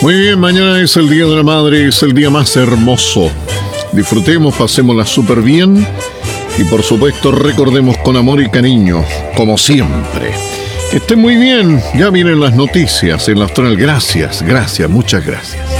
Muy bien, mañana es el Día de la Madre, es el día más hermoso. Disfrutemos, pasémosla súper bien y por supuesto recordemos con amor y cariño, como siempre. Que estén muy bien, ya vienen las noticias en la Astral. Gracias, muchas gracias.